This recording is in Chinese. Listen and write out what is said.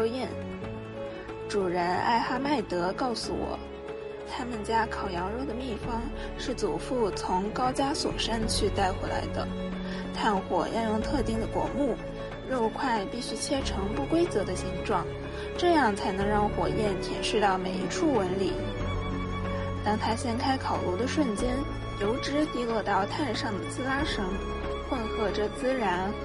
宴。主人艾哈迈德告诉我，他们家烤羊肉的秘方是祖父从高加索山区带回来的。炭火要用特定的果木，肉块必须切成不规则的形状，这样才能让火焰舔舐到每一处纹理。当他掀开烤炉的瞬间，油脂滴落到炭上的滋啦声，混合着孜然